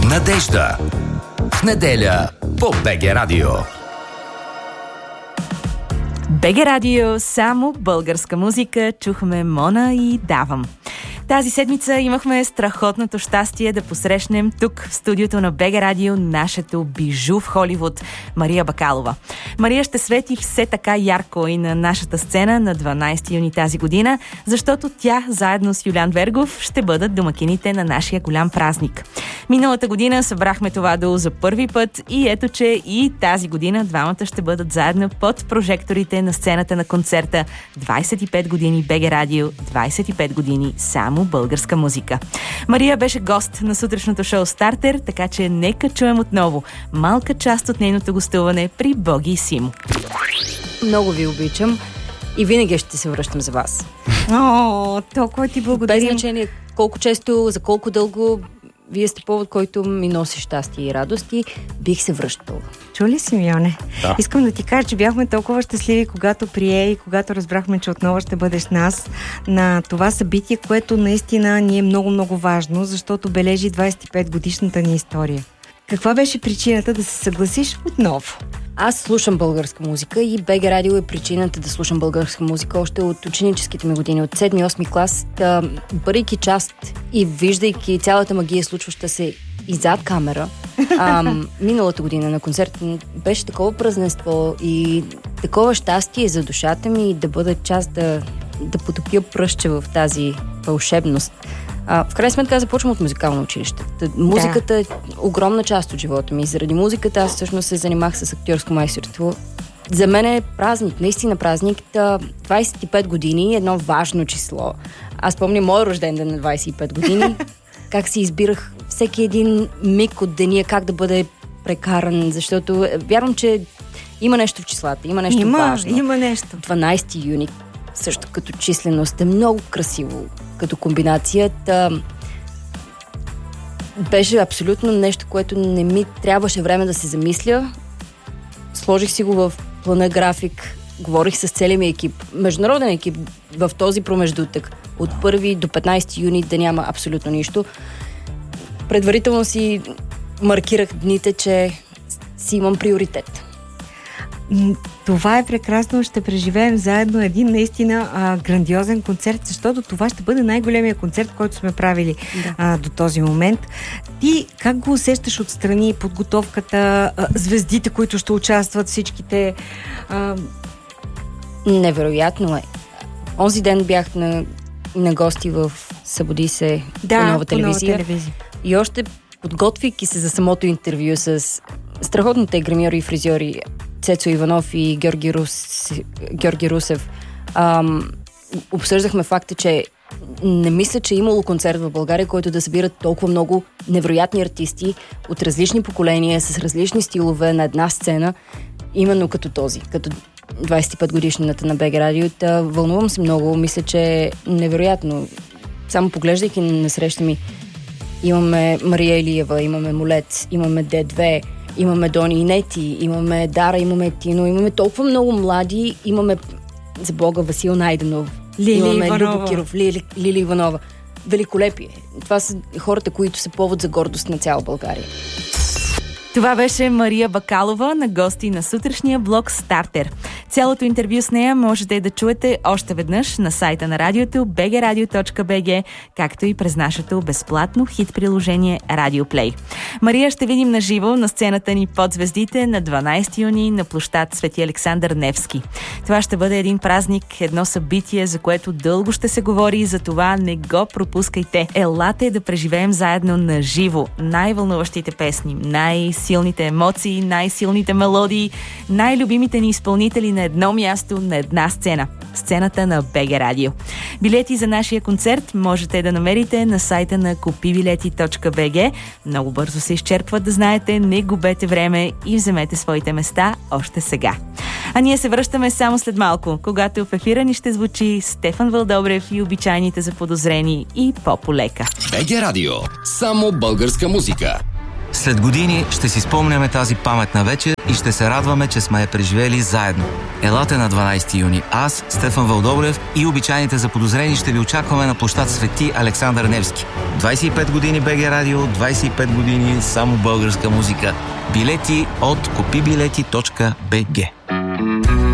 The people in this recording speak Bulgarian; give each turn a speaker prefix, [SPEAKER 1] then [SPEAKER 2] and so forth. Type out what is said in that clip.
[SPEAKER 1] Надежда. В неделя по БГ Радио.
[SPEAKER 2] БГ Радио, само българска музика. Чухме Мона и Давам. Тази седмица имахме страхотното щастие да посрещнем тук в студиото на БГ Радио нашето бижу в Холивуд Мария Бакалова. Мария ще свети все така ярко и на нашата сцена на 12 юни тази година, защото тя заедно с Юлиан Вергов ще бъдат домакините на нашия голям празник. Миналата година събрахме това дуо за първи път и ето, че и тази година двамата ще бъдат заедно под прожекторите на сцената на концерта 25 години БГ Радио, 25 години само българска музика. Мария беше гост на сутрешното шоу Стартер, така че нека чуем отново малка част от нейното гостуване при Боги и Симо.
[SPEAKER 3] Много ви обичам и винаги ще се връщам за вас.
[SPEAKER 2] О, толкова ти благодарим.
[SPEAKER 3] Без значение колко често, за колко дълго, вие сте повод, който ми носи щастие и радости, бих се връщала.
[SPEAKER 4] Чули, Симеоне?
[SPEAKER 5] Да.
[SPEAKER 4] Искам да ти кажа, че бяхме толкова щастливи, когато прие и когато разбрахме, че отново ще бъдеш нас на това събитие, което наистина ни е много важно, защото бележи 25 годишната ни история. Каква беше причината да се съгласиш отново?
[SPEAKER 3] Аз слушам българска музика и БГ Радио е причината да слушам българска музика още от ученическите ми години, от 7-8 клас, бъдейки част и виждайки цялата магия, случваща се и зад камера. Миналата година на концерт беше такова празненство и такова щастие за душата ми да бъда част, да потопя пръстче в тази вълшебност. В крайна сметка аз започвам от музикално училище. Музиката е огромна част от живота ми. Заради музиката аз всъщност се занимах с актьорско майсторство. За мен е празник, наистина празник. 25 години, едно важно число. Аз помня мой рожден ден на 25 години, как си избирах всеки един миг от деня, как да бъде прекаран, защото вярвам, че има нещо в числата, има нещо важно.
[SPEAKER 4] Има нещо.
[SPEAKER 3] 12 юни, също като численост, е много красиво като комбинацията. Беше абсолютно нещо, което не ми трябваше време да се замисля. Сложих си го в плана график, говорих с целия ми екип, международен екип в този промеждутък. От 1 до 15 юни да няма абсолютно нищо. Предварително си маркирах дните, че си имам приоритет.
[SPEAKER 4] Това е прекрасно, ще преживеем заедно един наистина грандиозен концерт, защото това ще бъде най-големия концерт, който сме правили до този момент. Ти как го усещаш отстрани, подготовката, звездите, които ще участват, всичките?
[SPEAKER 3] Невероятно е. Онзи ден бях на гости в Събуди се по Нова телевизия. И още подготвяйки се за самото интервю с страхотните гримьори и фризьори Цецо Иванов и Георги Русев, обсъждахме факта, че не мисля, че е имало концерт в България, който да събира толкова много невероятни артисти от различни поколения, с различни стилове на една сцена, именно като този, като 25 годишнината на БГ Радио. Вълнувам се много, мисля, че е невероятно. Само поглеждайки на среща ми, имаме Мария Илиева, имаме Молец, имаме Д2, имаме Дони и Нети, имаме Дара, имаме Тино, имаме толкова много млади, имаме за Бога Васил Найденов, имаме Любо Киров, Лили Иванова. Великолепие. Това са хората, които са повод за гордост на цяла България.
[SPEAKER 2] Това беше Мария Бакалова на гости на сутрешния блок Стартер. Цялото интервю с нея можете да чуете още веднъж на сайта на радиото bgradio.bg, както и през нашето безплатно хит-приложение Radio Play. Мария ще видим на живо на сцената ни под звездите на 12 юни на площад Свети Александър Невски. Това ще бъде един празник, едно събитие, за което дълго ще се говори и за това не го пропускайте. Елате да преживеем заедно на живо най-вълнуващите песни, най-силните емоции, най-силните мелодии, най-любимите ни изпълнители на едно място, на една сцена. Сцената на БГ Радио. Билети за нашия концерт можете да намерите на сайта на kupibileti.bg. Много бързо се изчерпват, да знаете, не губете време и вземете своите места още сега. А ние се връщаме само след малко, когато в ефира ни ще звучи Стефан Вълдобрев и обичайните заподозрени и по-полека.
[SPEAKER 1] БГ Радио. Само българска музика.
[SPEAKER 5] След години ще си спомняме тази паметна вечер и ще се радваме, че сме я преживели заедно. Елате на 12 юни. Аз, Стефан Вълдобрев и обичайните заподозрени ще ви очакваме на площад Свети Александър Невски. 25 години БГ Радио, 25 години само българска музика. Билети от купибилети.bg.